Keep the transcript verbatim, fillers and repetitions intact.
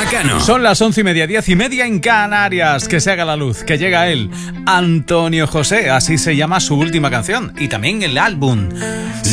Rafa Cano. Son las once y media, diez y media en Canarias. Que se haga la luz, que llega él, Antonio José, así se llama su última canción y también el álbum.